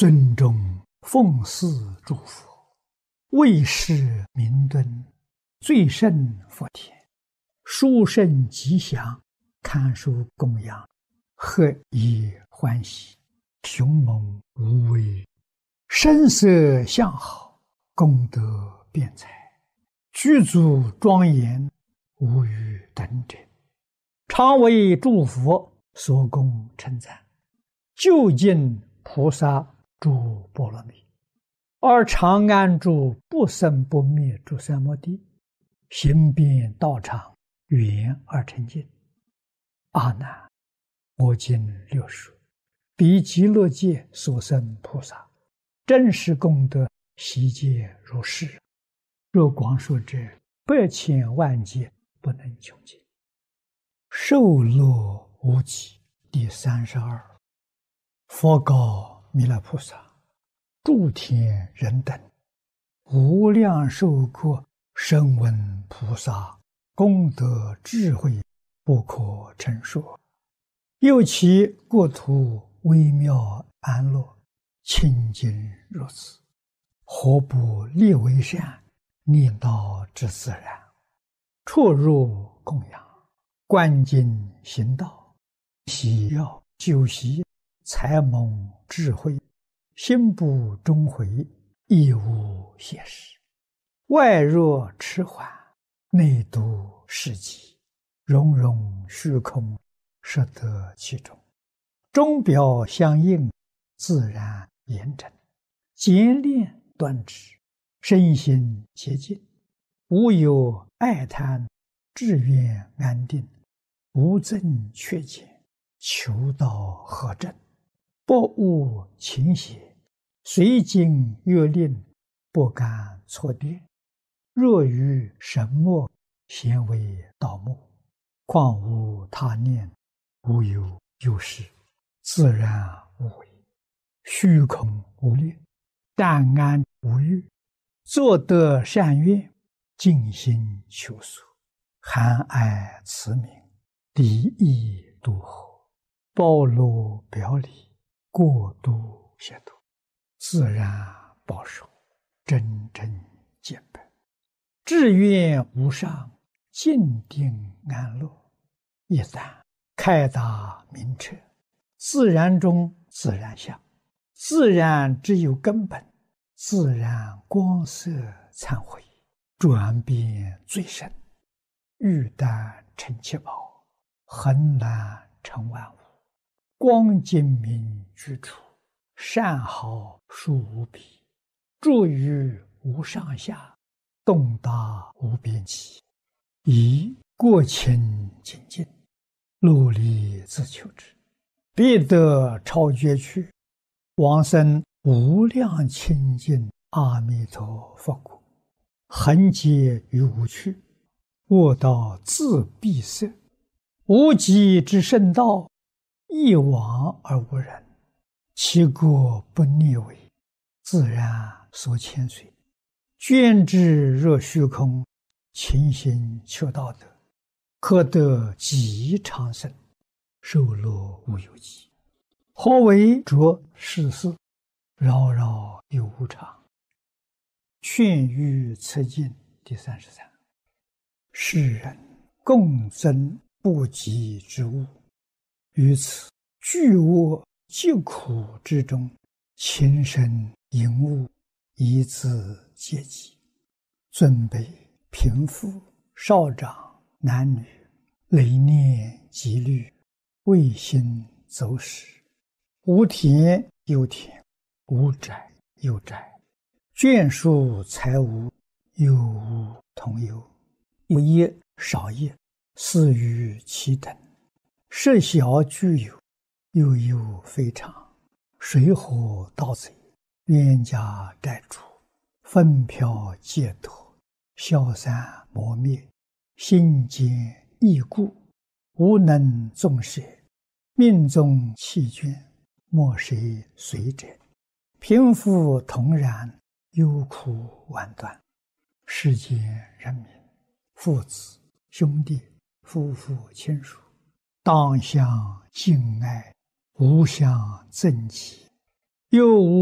尊重奉祀诸佛，为世明敦，最胜福田，殊胜吉祥，堪书供养，何以欢喜，雄猛无畏，声色相好，功德辩才，具足庄严，无与等者，常为诸佛所供称赞，究竟菩萨诸波罗蜜，而常安住不生不灭诸三摩地，行遍道场，圆而成净。阿难，我今六说，彼极乐界所生菩萨，真实功德悉皆如是。若广说者，百千万劫不能穷尽。受乐无极第32。佛告弥勒菩萨：诸天人等，无量寿国声闻菩萨功德智慧不可称说，又其国土微妙安乐，清净如此，何不立为善，念道之自然，出入供养，观经行道，喜要修习，才蒙智慧，心不终回，亦无邪事。外若迟缓，内度世极，融融虚空，摄得其中，钟表相应，自然严整，简练端直，身心洁净，无有爱贪，志愿安定，无增缺减，求道合正，不误情邪，随经阅令，不敢错颠。若于神墨，咸为盗墓，况无他念，无有有事，自然无为，虚空无念，淡安无欲，作得善愿，尽心求索，含爱慈悯，敌意度合，包罗表里，过度协度，自然保守，真正见本，志愿无上，静定安乐。一旦开达明彻，自然中自然相，自然只有根本，自然光色忏悔，转变最深，玉丹成七宝，恒然成万物，光精明居处，善好殊无比，住于无上下，洞达无边际，以过清净净，努力自求之，必得超绝去，往生无量清净阿弥陀佛国，恒劫于无趣，卧道自闭塞，无极之圣道，一往而无人，其国不逆违，自然所牵随，捐之若虚空，勤行求道德，可得极长生，寿乐无有极。何为着世事，扰扰有无常。劝喻此经第33。世人共增不及之物，于此巨恶疾苦之中，情深淫恶，以自阶级，尊卑贫富少长男女，累念积虑，未心走使，无田有田，无宅有宅，眷属财物，有无同有，有业少业，似于其等，设小具有，又有非常，水火盗贼，冤家债主，纷飘戒脱，消散磨灭，心坚易故，无能纵舍，命中弃捐，莫谁随者，贫富同然，忧苦万端。世间人民，父子兄弟，夫妇亲属，当相敬爱，无相憎忌，又无